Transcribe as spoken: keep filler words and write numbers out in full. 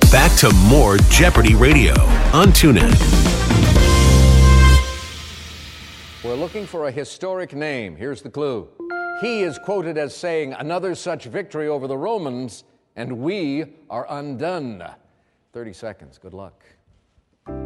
Back to more Jeopardy Radio on TuneIn. We're looking for a historic name. Here's the clue. He is quoted as saying, "Another such victory over the Romans, and we are undone." thirty seconds. Good luck.